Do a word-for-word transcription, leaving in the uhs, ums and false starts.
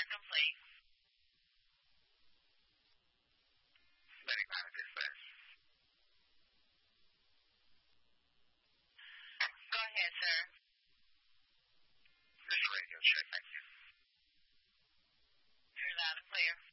report complete. Medic manager, sir. Go ahead, sir. This radio check, thank you. You're loud and clear.